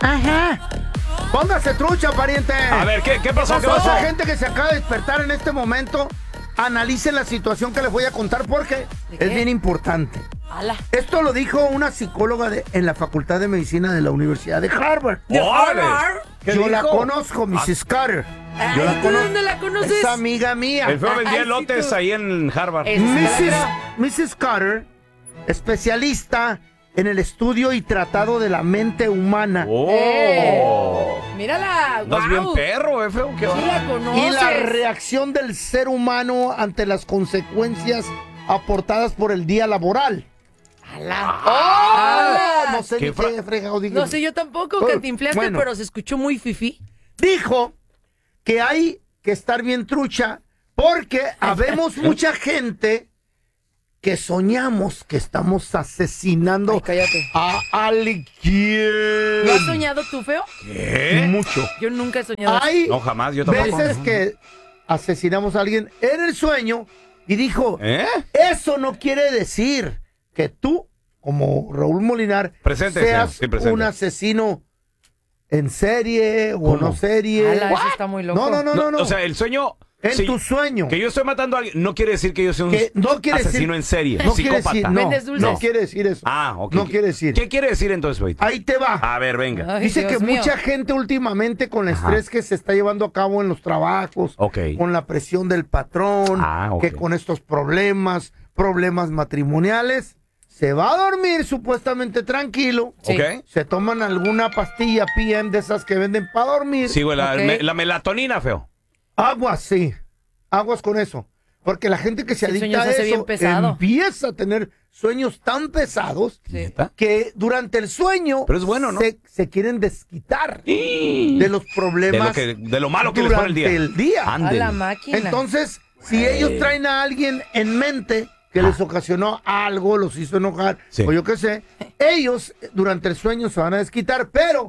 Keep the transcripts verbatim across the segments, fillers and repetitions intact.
Ajá. Póngase trucha, pariente. A ver, ¿qué, qué pasó? ¿Qué Toda pasó? esa gente que se acaba de despertar en este momento, analicen la situación que les voy a contar porque es bien importante. Ala. Esto lo dijo una psicóloga de, en la Facultad de Medicina de la Universidad de Harvard. ¡Órale! ¿Qué Yo dijo? la conozco, missus Carter. Ay, Yo la ¿tú conozco. dónde la conoces? Es amiga mía. El feo vendía Ay, sí, lotes tú. ahí en Harvard. Es- missus missus Carter, especialista en el estudio y tratado de la mente humana. ¡Oh! Eh, Mírala, Andas bien guau. perro, eh, feo. ¿Qué Sí va? la conoces. Y la reacción del ser humano ante las consecuencias aportadas por el día laboral. Ala. ¡Oh! No sé ¿Qué ni fra- qué fregado dije. No sé yo tampoco, Oh, que te inflaste, bueno. pero se escuchó muy fifí. Dijo que hay que estar bien trucha porque habemos mucha gente que soñamos que estamos asesinando Ay, cállate. a alguien. ¿Lo has soñado tú, feo? ¿Qué? Mucho. Yo nunca he soñado. Hay No, jamás, yo tampoco. veces que asesinamos a alguien en el sueño y dijo, ¿Eh? eso no quiere decir que tú, como Raúl Molinar, Presente, seas señor, sí, presente. un asesino en serie o ¿Cómo? no serie. Ala, eso está muy loco. No, no, no, no, no. O sea, el sueño... en sí, tu sueño. que yo estoy matando a alguien no quiere decir que yo soy un Que no quiere asesino decir- en serie, no quiere psicópata. decir, no, ¿Vendes dulces? no quiere decir eso. Ah, ok. No quiere decir. ¿Qué quiere decir entonces, güey? Ahí te va. A ver, venga. Ay, Dice Dios que mío. mucha gente últimamente con el Ajá. estrés que se está llevando a cabo en los trabajos, Ok. con la presión del patrón, Ah, ok. que con estos problemas, problemas matrimoniales, se va a dormir supuestamente tranquilo. Sí. ¿Ok? Se toman alguna pastilla P M de esas que venden para dormir. Sí, güey, la, Ok. me- la melatonina, feo. Aguas, sí. Aguas con eso. Porque la gente que se Sí, el adicta sueño a se hace eso bien pesado. empieza a tener sueños tan pesados Sí. ¿Neta? que durante el sueño Pero es bueno, ¿no? se, se quieren desquitar De de los lo, problemas que, de lo malo que les pone el día. durante el día. A Ándele. la máquina. Entonces, si ellos traen a alguien en mente que les ocasionó algo, los hizo enojar, Sí. o yo qué sé, ellos eh, durante el sueño se van a desquitar, pero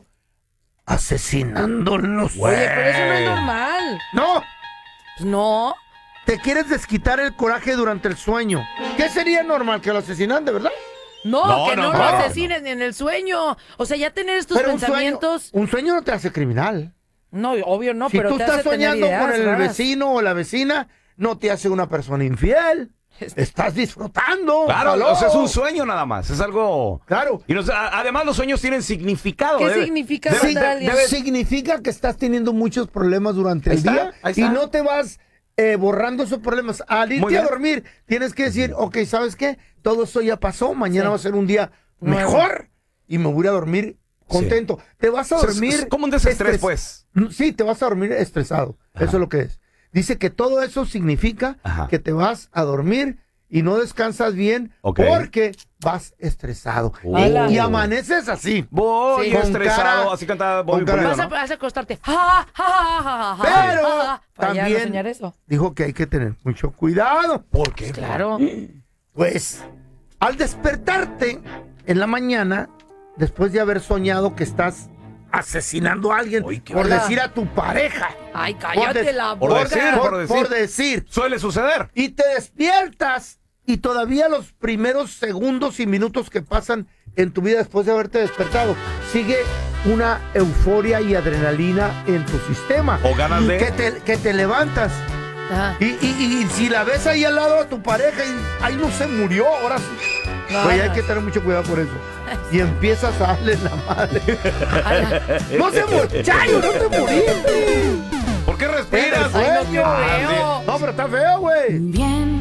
asesinándolos. Oye, pero eso no es normal. No, Pues no. te quieres desquitar el coraje durante el sueño. ¿Qué sería normal? Que lo asesinan, ¿de verdad? No, No, que no, no, lo no, asesines ni en el sueño. O sea, ya tener estos Pero un sueño, pensamientos. un sueño no te hace criminal. No, obvio no, si pero tú te estás hace tener soñando ideas con el raras. vecino o la vecina, no te hace una persona infiel. Estás disfrutando. Claro, ¡Aló! o sea, es un sueño nada más. Es algo. Claro. Y nos- a- además, los sueños tienen significado. ¿Qué debe- significa debe- matar a alguien? debe- Significa que estás teniendo muchos problemas durante Ahí el está, día ahí y está. no te vas eh, borrando esos problemas. Al Muy irte bien. a dormir, tienes que decir, ok, ¿sabes qué? Todo esto ya pasó, mañana Sí. va a ser un día Nuevo. mejor y me voy a dormir contento. Te vas a O sea, es- dormir... es como un desestrés, estres- pues. Sí, te vas a dormir estresado. Ajá. Eso es lo que es. Dice que todo eso significa Ajá. que te vas a dormir y no descansas bien Ok. porque vas estresado. Oh. Y, y amaneces así. Voy Sí. Con estresado, cara- así cantaba con Bobby cara- Pulido, Vas a, ¿no? vas a acostarte. Ja, ja, ja, ja, ja, Pero ja, ja, para ya no también soñar eso. dijo que hay que tener mucho cuidado. ¿Por qué? Claro. Pues al despertarte en la mañana, después de haber soñado que estás asesinando a alguien, Uy, qué por hola. decir a tu pareja, Ay, Por cállate des- la por boca. decir, por, por decir. por decir, Suele suceder. y te despiertas y todavía los primeros segundos y minutos que pasan en tu vida después de haberte despertado, sigue una euforia y adrenalina en tu sistema. O ganas de- Que te, que te levantas. Ajá. Y, y- y si la ves ahí al lado de tu pareja y ahí no se murió, ahora sí. No, Oye, no. hay que tener mucho cuidado por eso. Y empiezas a darle la madre. Ala. No se murió, Chayo, no te muriste. ¿Por qué respiras? Ay, no, qué feo. No, pero está feo, güey. Bien